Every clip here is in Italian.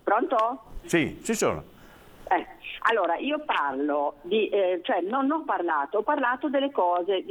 Pronto? Sì, ci sono. Allora, io parlo ho parlato delle cose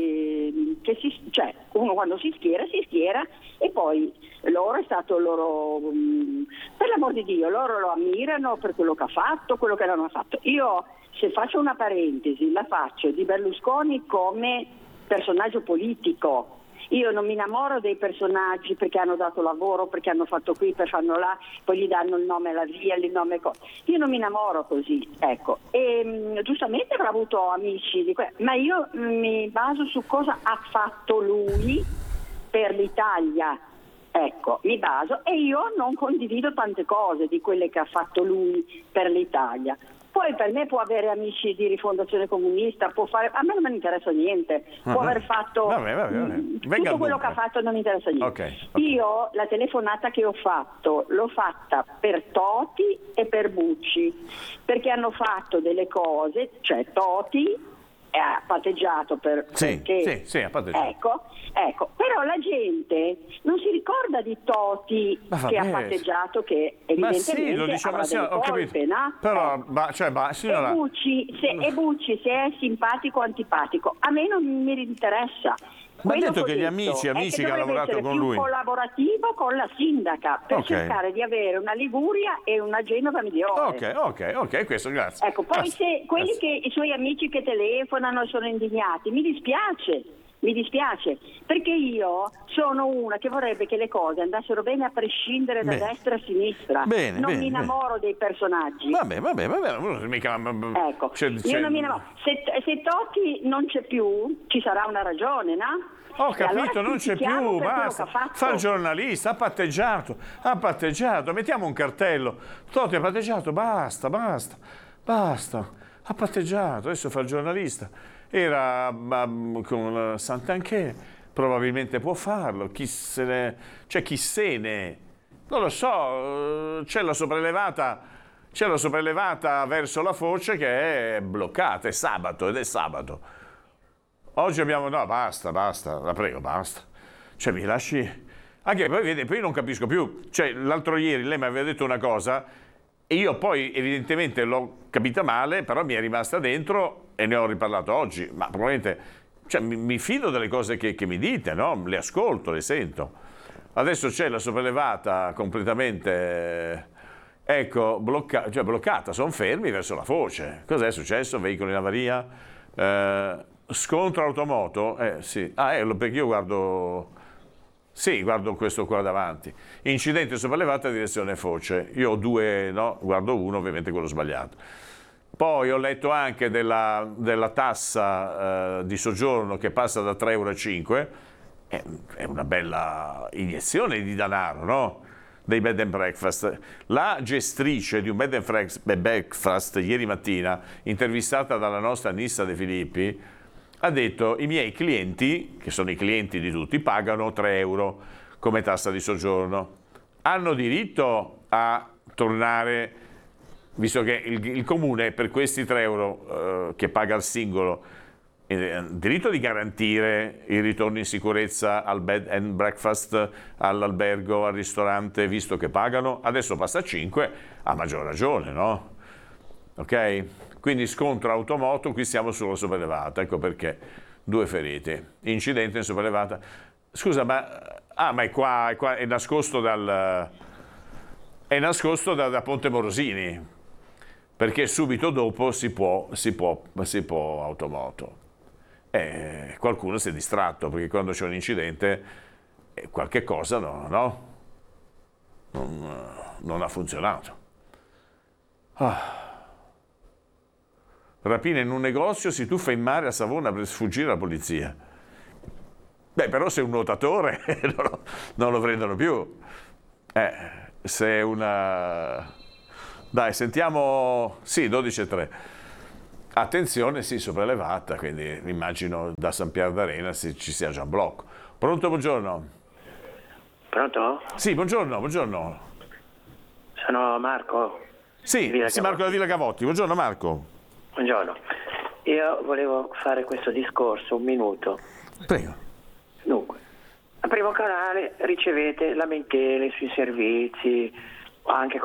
uno quando si schiera e poi loro è stato loro, per l'amor di Dio, loro lo ammirano per quello che ha fatto, quello che non ha fatto. Io, se faccio una parentesi, la faccio di Berlusconi come personaggio politico. Io non mi innamoro dei personaggi perché hanno dato lavoro, perché hanno fatto qui, per fanno là, poi gli danno il nome alla via, il nome Io non mi innamoro così, ecco. E giustamente avrà avuto amici ma io mi baso su cosa ha fatto lui per l'Italia. Ecco, mi baso, e io non condivido tante cose di quelle che ha fatto lui per l'Italia. Poi per me può avere amici di Rifondazione Comunista, a me non me ne interessa niente, può aver fatto tutto quello che ha fatto, non mi interessa niente. Okay. Io la telefonata che ho fatto l'ho fatta per Toti e per Bucci, perché hanno fatto delle cose, cioè Toti ha patteggiato ha patteggiato. Ecco, però la gente non si ricorda di Toti che ha patteggiato, che evidentemente lo diciamo, avrà delle colpe, no? Però, e Bucci, se è simpatico o antipatico, a me non mi interessa. Ma ha detto che gli amici che ha lavorato con lui, più collaborativo con la sindaca per cercare di avere una Liguria e una Genova migliore. Ok, questo, grazie. Ecco, poi se quelli i suoi amici che telefonano sono indignati, mi dispiace, perché io sono una che vorrebbe che le cose andassero bene a prescindere da destra a sinistra. Non mi innamoro dei personaggi. Vabbè. Ecco, io non mi innamoro. Se Totti non c'è più, ci sarà una ragione, no? Ho capito, non c'è più, basta. Fa il giornalista, ha patteggiato. Mettiamo un cartello. Totti ha patteggiato, basta. Ha patteggiato, adesso fa il giornalista. Era con Santanchè, probabilmente può farlo. Chi se ne... Non lo so, c'è la sopraelevata verso la Foce che è bloccata, ed è sabato. Oggi abbiamo... No, basta, la prego, basta. Cioè, mi lasci... Anche poi non capisco più. Cioè, l'altro ieri lei mi aveva detto una cosa e io poi evidentemente l'ho capita male, però mi è rimasta dentro e ne ho riparlato oggi. Ma probabilmente... Cioè, mi fido delle cose che mi dite, no? Le ascolto, le sento. Adesso c'è la sopraelevata completamente... bloccata, sono fermi verso la Foce. Cos'è successo? Veicoli in avaria? Scontro automoto? Sì. Perché io guardo questo qua davanti. Incidente sopraelevata direzione Foce. Io ho due, no? Guardo uno, ovviamente quello sbagliato. Poi ho letto anche della tassa di soggiorno che passa da 3,5 euro a 5. È una bella iniezione di denaro, no? Dei bed and breakfast. La gestrice di un bed and breakfast ieri mattina, intervistata dalla nostra Nissa De Filippi, ha detto: i miei clienti, che sono i clienti di tutti, pagano 3 euro come tassa di soggiorno. Hanno diritto a tornare, visto che il comune per questi 3 euro che paga il singolo diritto di garantire il ritorno in sicurezza al bed and breakfast, all'albergo, al ristorante, visto che pagano. Adesso passa a 5, a maggior ragione, no? Ok? Quindi scontro automoto, qui siamo sulla sopraelevata, ecco perché 2 feriti. Incidente in sopraelevata. Scusa, ma è nascosto da Ponte Morosini, perché subito dopo si può automoto. Qualcuno si è distratto, perché quando c'è un incidente qualche cosa non ha funzionato. Rapina in un negozio, si tuffa in mare a Savona per sfuggire alla polizia. Però se è un nuotatore non lo prendono più. Se è una... Dai, sentiamo... Sì, 12:03. Attenzione, sì, sopraelevata, quindi immagino da San Pier d'Arena ci sia già un blocco. Pronto, buongiorno. Pronto? Sì, buongiorno. Sono Marco. Sì, Marco da Villa Cavotti. Buongiorno Marco. Buongiorno. Io volevo fare questo discorso, un minuto. Prego. Dunque, al primo canale ricevete lamentele sui servizi, anche